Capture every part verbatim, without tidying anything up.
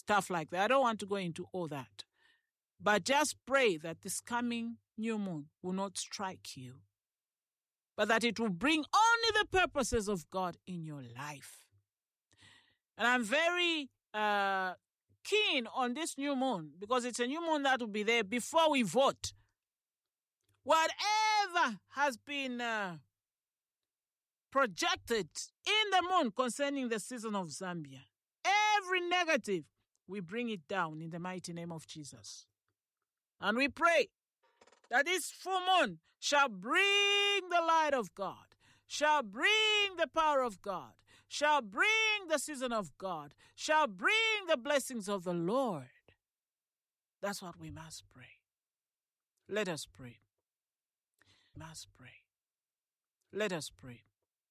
stuff like that. I don't want to go into all that. But just pray that this coming new moon will not strike you, but that it will bring only the purposes of God in your life. And I'm very uh, keen on this new moon, because it's a new moon that will be there before we vote. Whatever has been uh, projected in the moon concerning the season of Zambia, every negative, we bring it down in the mighty name of Jesus. And we pray that this full moon shall bring the light of God, shall bring the power of God, shall bring the season of God, shall bring the blessings of the Lord. That's what we must pray. Let us pray. We must pray. Let us pray.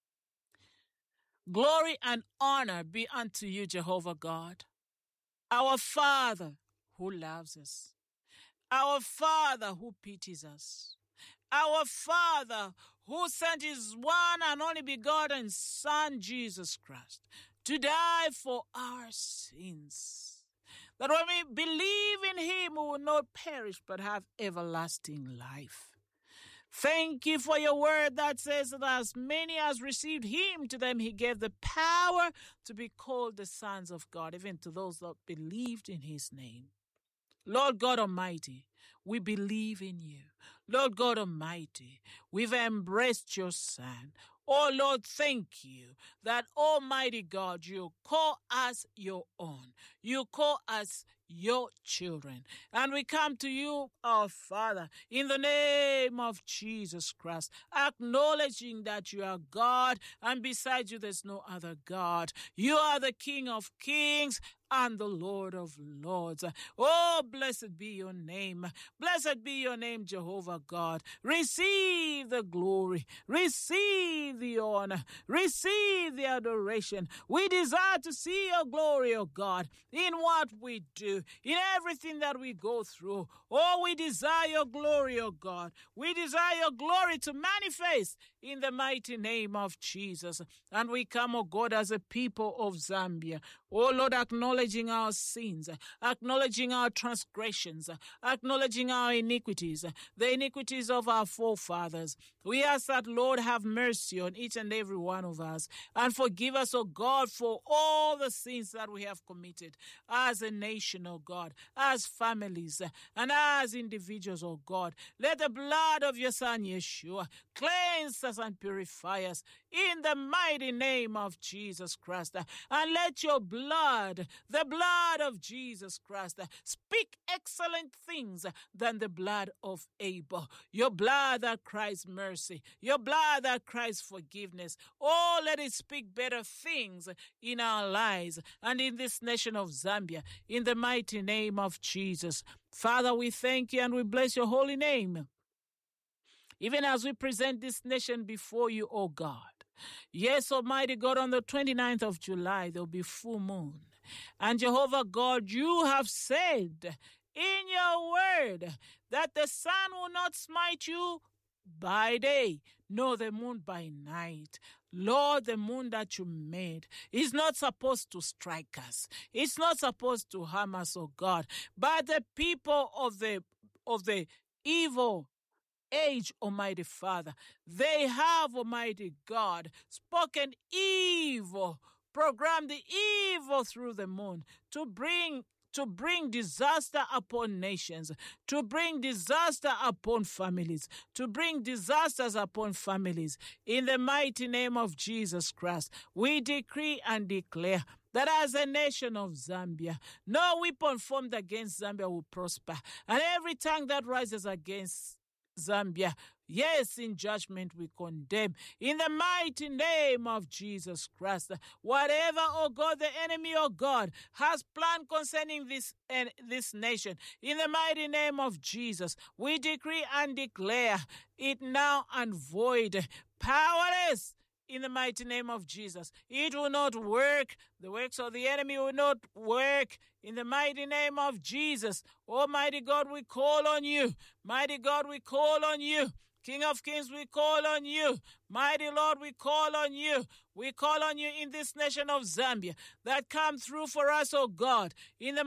Glory and honor be unto you, Jehovah God, our Father who loves us, our Father who pities us, our Father who sent his one and only begotten Son, Jesus Christ, to die for our sins, that when we believe in him, we will not perish but have everlasting life. Thank you for your word that says that as many as received him, to them he gave the power to be called the sons of God, even to those that believed in his name. Lord God Almighty, we believe in you. Lord God Almighty, we've embraced your Son. Oh Lord, thank you that Almighty God, you call us your own. You call us your children. And we come to you, our Father, in the name of Jesus Christ, acknowledging that you are God, and beside you there's no other God. You are the King of kings and the Lord of lords. Oh, blessed be your name. Blessed be your name, Jehovah God. Receive the glory. Receive the honor. Receive the adoration. We desire to see your glory, O God, in what we do, in everything that we go through. Oh, we desire your glory, O God. We desire your glory to manifest in the mighty name of Jesus. And we come, O God, as a people of Zambia. Oh, Lord, acknowledging our sins, acknowledging our transgressions, acknowledging our iniquities, the iniquities of our forefathers. We ask that, Lord, have mercy on each and every one of us and forgive us, O God, for all the sins that we have committed as a nation, O God, as families and as individuals, O God. Let the blood of your Son, Yeshua, cleanse us and purify us in the mighty name of Jesus Christ. And let your blood, the blood of Jesus Christ, speak excellent things than the blood of Abel. Your blood that cries mercy. Your blood that cries forgiveness. Oh, let it speak better things in our lives and in this nation of Zambia. In the mighty name of Jesus. Father, we thank you and we bless your holy name. Even as we present this nation before you, O God. Yes, Almighty God, on the twenty-ninth of July, there will be full moon. And Jehovah God, you have said in your word that the sun will not smite you by day, nor the moon by night. Lord, the moon that you made is not supposed to strike us. It's not supposed to harm us, oh God. But the people of the of the evil age, Almighty Father, they have, Almighty God, spoken evil, programmed the evil through the moon to bring to bring disaster upon nations, to bring disaster upon families, to bring disasters upon families. In the mighty name of Jesus Christ, we decree and declare that as a nation of Zambia, no weapon formed against Zambia will prosper, and every tongue that rises against Zambia, yes, in judgment we condemn. In the mighty name of Jesus Christ, whatever, oh God, the enemy, oh God, has planned concerning this and this nation, in the mighty name of Jesus, we decree and declare it now and void, powerless. In the mighty name of Jesus, it will not work. The works of the enemy will not work. In the mighty name of Jesus, Almighty God, we call on you. Mighty God, we call on you. King of kings, we call on you. Mighty Lord, we call on you. We call on you in this nation of Zambia that come through for us, oh God. In the